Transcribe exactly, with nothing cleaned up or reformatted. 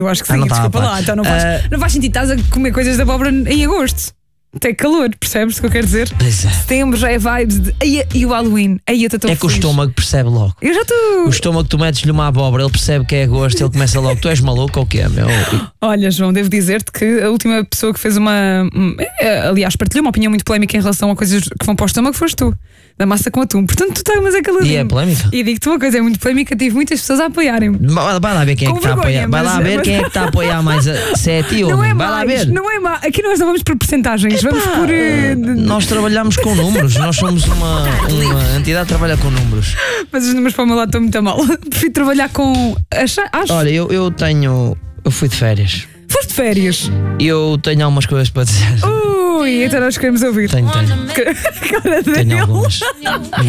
Eu acho que Ah, sim, não estava desculpa a lá. par. Então não faz, Ah. não faz sentido. Estás a comer coisas da abóbora em agosto. Tem calor, percebes o que eu quero dizer? Pois é. Setembro já é vibes de. Ai, e o Halloween? Aí eu estou É que o estômago percebe logo. Eu já estou. O estômago, tu metes-lhe uma abóbora, ele percebe que é agosto, ele começa logo. Tu és maluco ou o quê, meu? Olha, João, devo dizer-te que a última pessoa que fez uma. eh, Aliás, partilhou uma opinião muito polémica em relação a coisas que vão para o estômago foste tu, da massa com atum. Portanto, tu estás mas é caladinho. E é polémica? E digo-te uma coisa, é muito polémica, tive muitas pessoas a apoiarem-me. Vai, vai lá ver quem é Com que está a vergonha, apoiar. Vai mas- lá ver mas- quem é que está a apoiar mais. A... Se é a ti ou Não é vai lá mais, ver. não é mais. Aqui nós não vamos por porcentagens, vamos por. eh, Nós trabalhamos com números, nós somos uma, uma entidade que trabalha com números. Mas os números para o meu lado estão muito a mal. Prefiro trabalhar com. Acha, acho. Olha, eu, eu tenho. Eu fui de férias. Foste de férias. E eu tenho algumas coisas para dizer. Ui, então nós queremos ouvir. Tenho, tenho. Cara dele. Tenho algumas.